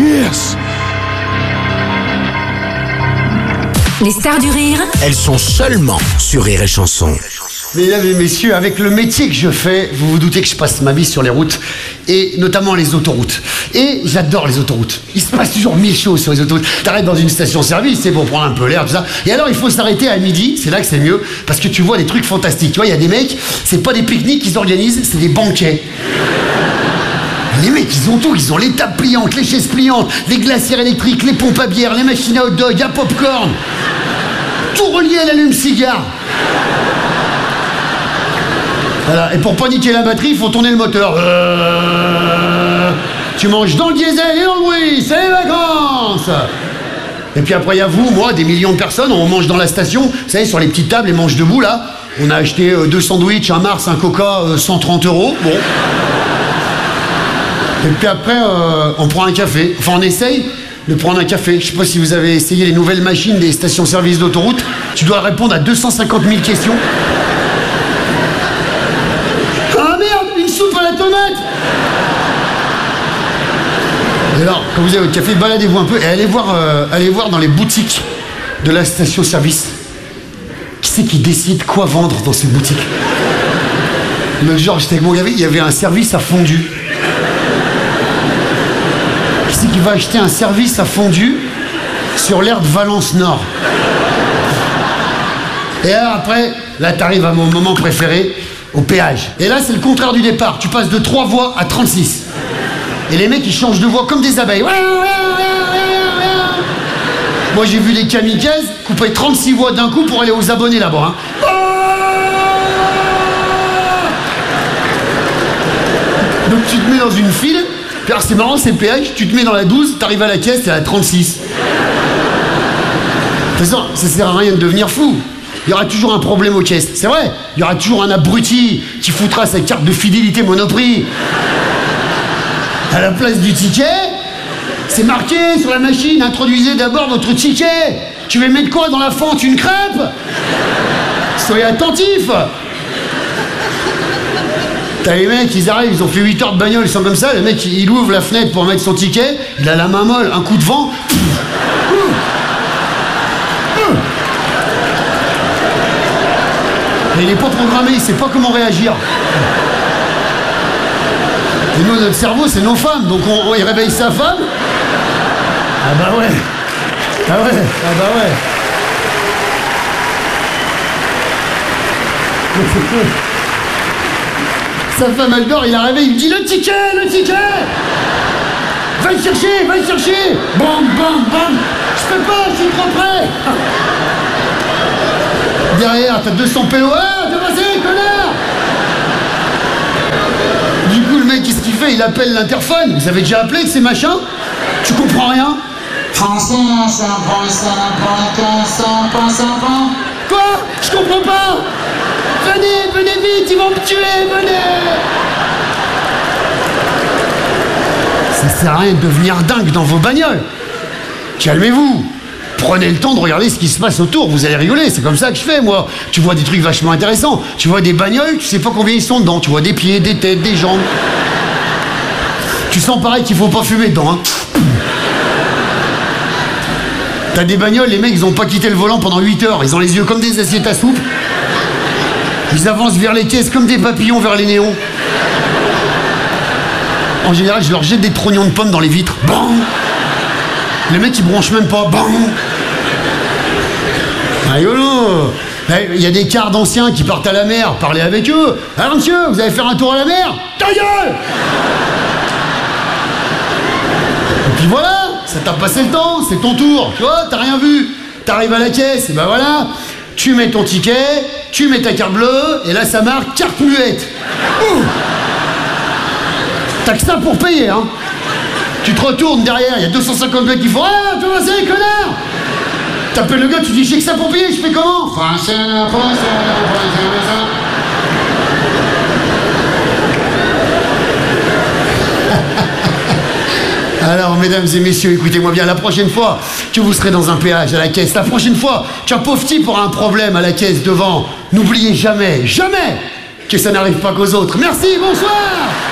Yes. Les stars du rire, Elles sont seulement sur Rire et Chanson. Mesdames et messieurs, avec le métier que je fais, vous vous doutez que je passe ma vie sur les routes, et notamment les autoroutes. Et j'adore les autoroutes. Il se passe toujours 1000 choses sur les autoroutes. T'arrêtes dans une station-service, c'est pour prendre un peu l'air, tout ça. Et alors, il faut s'arrêter à midi, c'est là que c'est mieux, parce que tu vois des trucs fantastiques. Tu vois, il y a des mecs, c'est pas des pique-niques qu'ils organisent, c'est des banquets. Les mecs, ils ont tout. Ils ont les tables pliantes, les chaises pliantes, les glacières électriques, les pompes à bière, les machines à hot dog, à popcorn. Tout relié à l'allume-cigare. Voilà, et pour pas niquer la batterie, il faut tourner le moteur. Tu manges dans le diesel et dans le bruit, c'est les vacances. Et puis après, il y a vous, moi, des millions de personnes, on mange dans la station, vous savez, sur les petites tables, les manches debout, là. On a acheté 2 sandwichs, un Mars, un Coca, 130 €. Bon. Et puis après, on prend un café. Enfin, on essaye de prendre un café. Je sais pas si vous avez essayé les nouvelles machines des stations-service d'autoroute. Tu dois répondre à 250 000 questions. Ah merde, une soupe à la tomate! Et alors, quand vous avez votre café, baladez-vous un peu et allez voir dans les boutiques de la station-service. Qui c'est qui décide quoi vendre dans ces boutiques? L'autre jour, j'étais avec mon gamin, il y avait un service à fondue. Qui c'est qui va acheter un service à fondue sur l'aire de Valence Nord? Et alors après, là t'arrives à mon moment préféré, au péage. Et là c'est le contraire du départ, tu passes de 3 voix à 36. Et les mecs ils changent de voix comme des abeilles. Moi j'ai vu des kamikazes couper 36 voix d'un coup pour aller aux abonnés là-bas. Donc tu te mets dans une file. Alors c'est marrant, c'est le péage, tu te mets dans la 12, t'arrives à la caisse, t'es à la 36. De toute façon, ça sert à rien de devenir fou. Il y aura toujours un problème aux caisses, c'est vrai. Il y aura toujours un abruti qui foutra sa carte de fidélité Monoprix. À la place du ticket, c'est marqué sur la machine, introduisez d'abord votre ticket. Tu veux mettre quoi dans la fente? Une crêpe? Soyez attentifs. T'as les mecs, ils arrivent, ils ont fait 8 heures de bagnole, ils sont comme ça, le mec il ouvre la fenêtre pour mettre son ticket, il a la main molle, un coup de vent. Et il n'est pas programmé, il sait pas comment réagir. Et nous, notre cerveau, c'est nos femmes, donc il réveille sa femme. Ah bah ouais. Ah ouais, ah bah ouais. Sa femme, elle dort, il la réveille, il lui dit le ticket! Va le chercher! Bam, bam, bam! Je peux pas, je suis trop près! Derrière, t'as 200 pélos. Ah, t'es passé, connard! Du coup, le mec, qu'est-ce qu'il fait? Il appelle l'interphone. Vous avez déjà appelé que ces machins? Tu comprends rien? Quoi? Je comprends pas! Venez vite, ils vont me tuer, venez! Ça sert à rien de devenir dingue dans vos bagnoles. Calmez-vous. Prenez le temps de regarder ce qui se passe autour, vous allez rigoler, c'est comme ça que je fais, moi. Tu vois des trucs vachement intéressants. Tu vois des bagnoles, tu sais pas combien ils sont dedans. Tu vois des pieds, des têtes, des jambes. Tu sens pareil qu'il faut pas fumer dedans, hein. T'as des bagnoles, les mecs, ils ont pas quitté le volant pendant 8 heures. Ils ont les yeux comme des assiettes à soupe. Ils avancent vers les caisses comme des papillons vers les néons. En général, je leur jette des trognons de pommes dans les vitres. Bang! Les mecs, ils branchent même pas. Bang! Rigolo! Il y a des cars d'anciens qui partent à la mer. Parlez avec eux. Alors, monsieur, vous allez faire un tour à la mer? Ta gueule! Et puis voilà, ça t'a passé le temps, c'est ton tour. Tu vois, t'as rien vu. T'arrives à la caisse, et ben voilà. Tu mets ton ticket, tu mets ta carte bleue, et là ça marque carte muette. T'as que ça pour payer, hein. Tu te retournes derrière, il y a 250 mecs qui font ah, comment c'est, connard? T'appelles le gars, tu dis j'ai que ça pour payer, je fais comment? Alors, mesdames et messieurs, écoutez-moi bien, la prochaine fois que vous serez dans un péage à la caisse, la prochaine fois qu'un pauvre type aura un problème à la caisse devant, n'oubliez jamais, jamais que ça n'arrive pas qu'aux autres. Merci, bonsoir!